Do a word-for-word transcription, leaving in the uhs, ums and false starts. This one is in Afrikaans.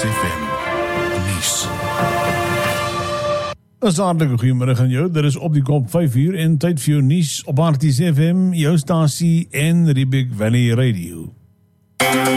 F M nuus. Een hartelijke goeiemiddag aan jou. Dit is op die kop vyf uur en tyd vir jou nuus op R T S F M, jou stasie en Riebeek Valley Radio.